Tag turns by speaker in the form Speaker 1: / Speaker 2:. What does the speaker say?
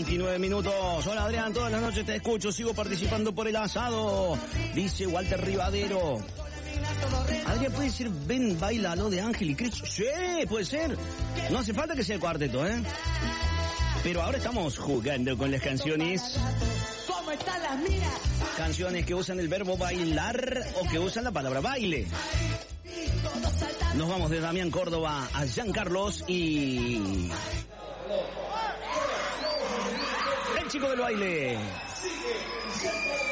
Speaker 1: 29 minutos. Hola Adrián, todas las noches te escucho, sigo participando por el asado. Dice Walter Rivadero. Adrián, ¿puede decir ven, bailalo de Ángel y Cris? Sí, puede ser. No hace falta que sea el cuarteto, ¿eh? Pero ahora estamos jugando con las canciones.
Speaker 2: ¿Cómo están las miras?
Speaker 1: Canciones que usan el verbo bailar o que usan la palabra baile. Nos vamos de Damián Córdoba a Jean Carlos y... el chico del baile.